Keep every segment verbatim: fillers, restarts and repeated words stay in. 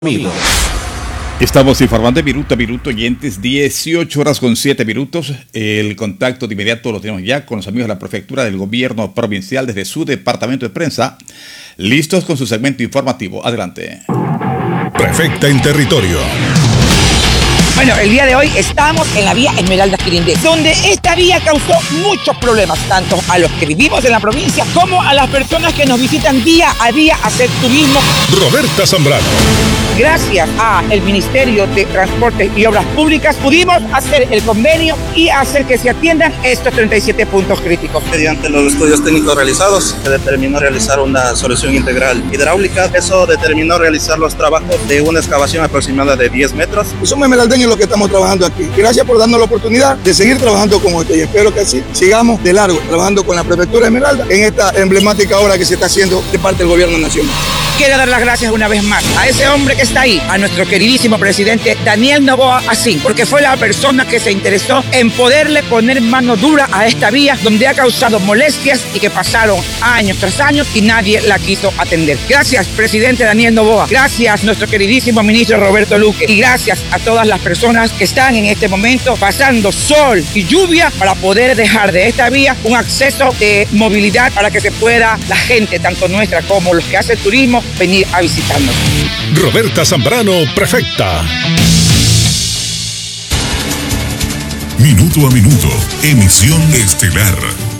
Amigos. Estamos informando de minuto a minuto, oyentes, dieciocho horas con siete minutos. El contacto de inmediato lo tenemos ya con los amigos de la Prefectura del Gobierno Provincial desde su departamento de prensa, listos con su segmento informativo. Adelante. Prefecta en territorio. Bueno, el día de hoy estamos en la vía Esmeraldas-Quirindé, donde esta vía causó muchos problemas, tanto a los que vivimos en la provincia como a las personas que nos visitan día a día a hacer turismo. Roberta Zambrano. Gracias al Ministerio de Transportes y Obras Públicas pudimos hacer el convenio y hacer que se atiendan estos treinta y siete puntos críticos. Mediante los estudios técnicos realizados, se determinó realizar una solución integral hidráulica. Eso determinó realizar los trabajos de una excavación aproximada de diez metros. Somos esmeraldeños lo que estamos trabajando aquí. Gracias por darnos la oportunidad de seguir trabajando con usted y espero que así sigamos de largo trabajando con la Prefectura de Esmeralda en esta emblemática obra que se está haciendo de parte del Gobierno Nacional. Quiero dar las gracias una vez más a ese hombre que está ahí, a nuestro queridísimo presidente Daniel Noboa Asín, porque fue la persona que se interesó en poderle poner mano dura a esta vía donde ha causado molestias y que pasaron años tras años y nadie la quiso atender. Gracias, presidente Daniel Noboa. Gracias, nuestro queridísimo ministro Roberto Luque. Y gracias a todas las personas que están en este momento pasando sol y lluvia para poder dejar de esta vía un acceso de movilidad para que se pueda la gente, tanto nuestra como los que hacen turismo, venir a visitarnos. Roberta Zambrano, prefecta. Minuto a minuto, emisión estelar.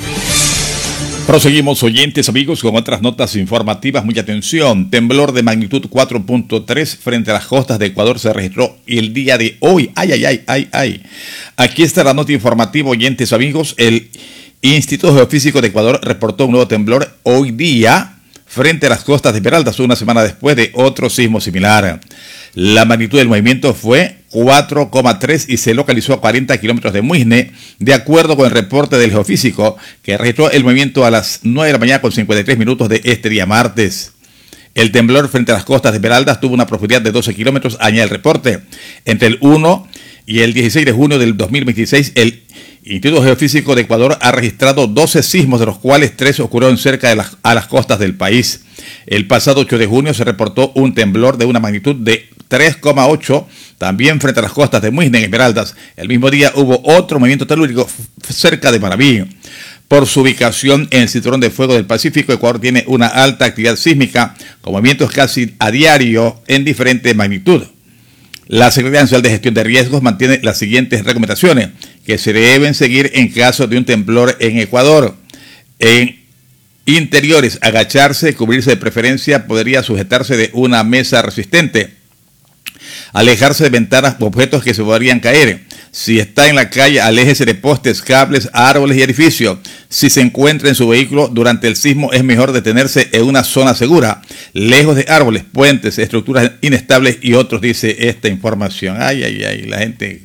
Proseguimos, oyentes, amigos, con otras notas informativas. Mucha atención. Temblor de magnitud cuatro punto tres frente a las costas de Ecuador se registró el día de hoy. Ay, ay, ay, ay, ay. Aquí está la nota informativa, oyentes, amigos. El Instituto Geofísico de Ecuador reportó un nuevo temblor hoy día frente a las costas de Esmeraldas, una semana después de otro sismo similar. La magnitud del movimiento fue cuatro coma tres y se localizó a cuarenta kilómetros de Muisne, de acuerdo con el reporte del geofísico, que registró el movimiento a las nueve de la mañana con cincuenta y tres minutos de este día martes. El temblor frente a las costas de Esmeraldas tuvo una profundidad de doce kilómetros, añade el reporte. Entre el uno y el dieciséis de junio del dos mil veintiséis, el Instituto Geofísico de Ecuador ha registrado doce sismos, de los cuales tres ocurrieron cerca de las, a las costas del país. El pasado ocho de junio se reportó un temblor de una magnitud de tres coma ocho, también frente a las costas de Muisne, en Esmeraldas. El mismo día hubo otro movimiento telúrico cerca de Maraví. Por su ubicación en el cinturón de fuego del Pacífico, Ecuador tiene una alta actividad sísmica, con movimientos casi a diario en diferente magnitud. La Secretaría Nacional de Gestión de Riesgos mantiene las siguientes recomendaciones que se deben seguir en caso de un temblor en Ecuador. En interiores, agacharse, cubrirse de preferencia, podría sujetarse de una mesa resistente. Alejarse de ventanas u objetos que se podrían caer. Si está en la calle, aléjese de postes, cables, árboles y edificios. Si se encuentra en su vehículo durante el sismo, es mejor detenerse en una zona segura, lejos de árboles, puentes, estructuras inestables y otros, dice esta información. Ay, ay, ay, la gente,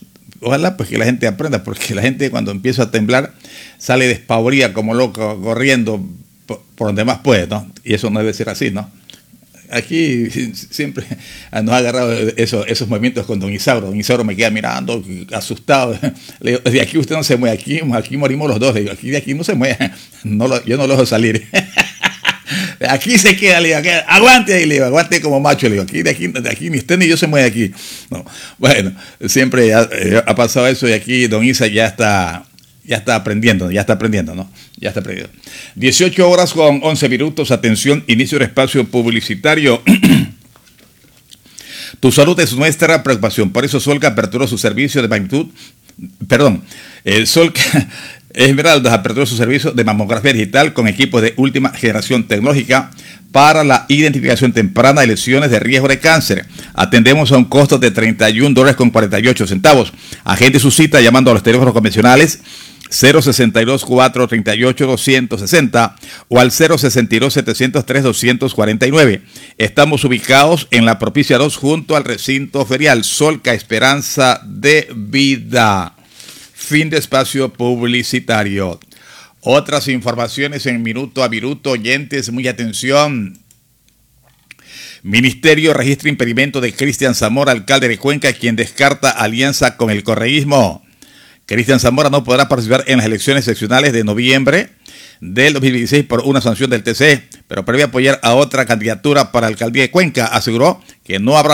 ojalá pues que la gente aprenda, porque la gente cuando empieza a temblar sale despavorida como loco, corriendo por, por donde más puede, ¿no? Y eso no debe ser así, ¿no? Aquí siempre nos ha agarrado eso, esos movimientos con don Isauro. Don Isauro me queda mirando, asustado. Le digo, de aquí usted no se mueve, aquí, aquí morimos los dos. Le digo, aquí de aquí no se mueve, no lo, yo no lo dejo salir. Aquí se queda, le digo, aguante ahí, le digo, aguante como macho, le digo, aquí de aquí, de aquí ni usted ni yo se mueve aquí. No. Bueno, siempre ya, eh, ha pasado eso y aquí don Isa ya está... Ya está aprendiendo, ya está aprendiendo, ¿no? Ya está aprendiendo. dieciocho horas con once minutos. Atención, inicio del espacio publicitario. Tu salud es nuestra preocupación. Por eso Solca aperturó su servicio de magnitud. Perdón, el Solca Esmeraldas aperturó su servicio de mamografía digital con equipos de última generación tecnológica para la identificación temprana de lesiones de riesgo de cáncer. Atendemos a un costo de treinta y un dólares con cuarenta y ocho centavos. Agende su cita llamando a los teléfonos convencionales cero sesenta y dos, cuatrocientos treinta y ocho, doscientos sesenta o al cero sesenta y dos, setecientos tres, doscientos cuarenta y nueve. Estamos ubicados en la Propicia dos junto al recinto ferial. Solca, esperanza de vida. Fin de espacio publicitario. Otras informaciones en minuto a minuto, oyentes, muy atención. Ministerio registra impedimento de Cristian Zamora, alcalde de Cuenca, quien descarta alianza con el correísmo. Cristian Zamora no podrá participar en las elecciones seccionales de noviembre del dos mil dieciséis por una sanción del T C E, pero prevé apoyar a otra candidatura para la alcaldía de Cuenca. Aseguró que no habrá